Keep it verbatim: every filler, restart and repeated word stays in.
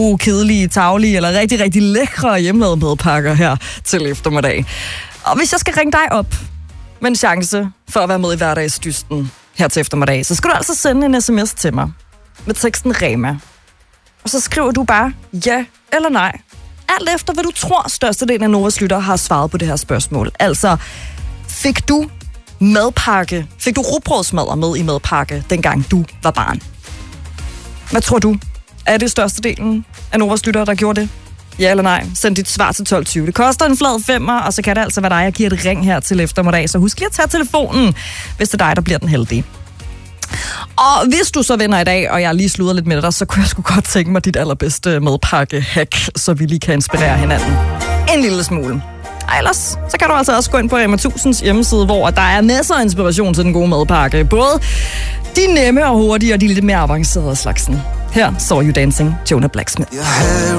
gode, kedelige, taglige eller rigtig, rigtig lækre hjemmelavede madpakker her til eftermiddag. Og hvis jeg skal ringe dig op med en chance for at være med i hverdagsdysten her til eftermiddag, så skal du altså sende en sms til mig med teksten Rema. Og så skriver du bare ja eller nej. Alt efter, hvad du tror, størstedelen af Novas lyttere har svaret på det her spørgsmål. Altså, fik du madpakke, fik du rugbrødsmadder med i madpakke, dengang du var barn? Hvad tror du? Er det størstedelen af Novas lyttere, der gjorde det? Ja eller nej? Send dit svar til tolv tyve. Det koster en flad femmer, og så kan det altså være dig, jeg giver et ring her til eftermiddag. Så husk lige at tage telefonen, hvis det er dig, der bliver den heldige. Og hvis du så vinder i dag, og jeg lige sluder lidt med dig, så kunne jeg sgu godt tænke mig dit allerbedste madpakke-hack, så vi lige kan inspirere hinanden en lille smule. Ej, ellers så kan du altså også gå ind på Rema tusind's hjemmeside, hvor der er masser af inspiration til den gode madpakke. Både de nemme og hurtige, og de lidt mere avancerede slagsen. Her så You Dancing, Jonah Blacksmith.